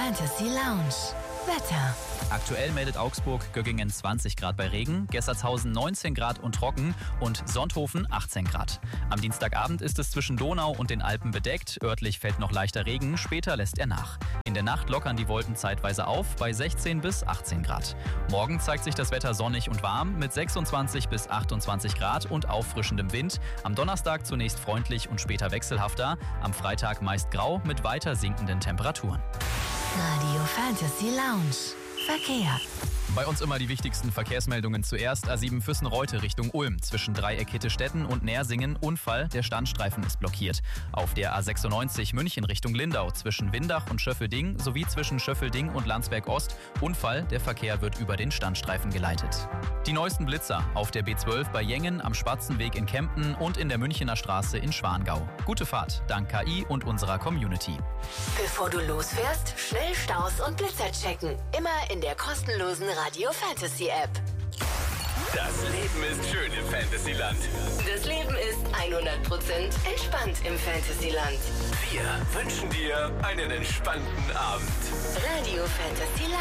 Fantasy Lounge. Wetter. Aktuell meldet Augsburg Göggingen 20 Grad bei Regen, Gessertshausen 19 Grad und trocken und Sonthofen 18 Grad. Am Dienstagabend ist es zwischen Donau und den Alpen bedeckt, örtlich fällt noch leichter Regen, später lässt er nach. In der Nacht lockern die Wolken zeitweise auf bei 16 bis 18 Grad. Morgen zeigt sich das Wetter sonnig und warm mit 26 bis 28 Grad und auffrischendem Wind. Am Donnerstag zunächst freundlich und später wechselhafter, am Freitag meist grau mit weiter sinkenden Temperaturen. Radio Fantasy Lounge. Verkehr. Bei uns immer die wichtigsten Verkehrsmeldungen zuerst. A7 Füssen-Reute Richtung Ulm. Zwischen Dreieck Hittestetten und Nersingen Unfall. Der Standstreifen ist blockiert. Auf der A96 München Richtung Lindau. Zwischen Windach und Schöffelding sowie zwischen Schöffelding und Landsberg Ost. Unfall. Der Verkehr wird über den Standstreifen geleitet. Die neuesten Blitzer auf der B12 bei Jengen, am Spatzenweg in Kempten und in der Münchener Straße in Schwangau. Gute Fahrt, dank KI und unserer Community. Bevor du losfährst, schnell Staus und Blitzer checken. Immer in der kostenlosen Radio Fantasy App. Das Leben ist schön im Fantasyland. Das Leben ist 100% entspannt im Fantasyland. Wir wünschen dir einen entspannten Abend. Radio Fantasy Lounge.